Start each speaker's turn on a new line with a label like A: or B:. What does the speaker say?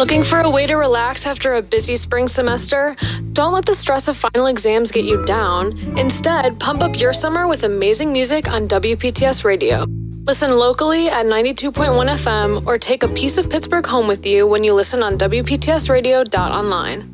A: Looking for a way to relax after a busy spring semester? Don't let the stress of final exams get you down. Instead, pump up your summer with amazing music on WPTS Radio. Listen locally at 92.1 FM or take a piece of Pittsburgh home with you when you listen on WPTSradio.online.